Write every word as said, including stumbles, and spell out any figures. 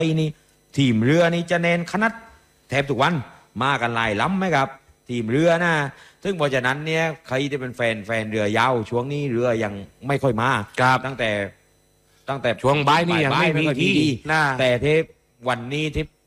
ปีนี้ทีมเรือนี่จะเน้นขนาดแทบทุกวันมากันหลายล้ำไหมครับทีมเรือนะซึ่งเพราะฉะนั้นเนี่ยใครที่เป็นแฟนแฟนเรือยาวช่วงนี้เรือยังไม่ค่อยมาครับตั้งแต่ตั้งแต่ช่วงบ่ายนี่ยังบ่าไม่ไม่มีค่อยที่ดีนะแต่เทปวันนี้ที่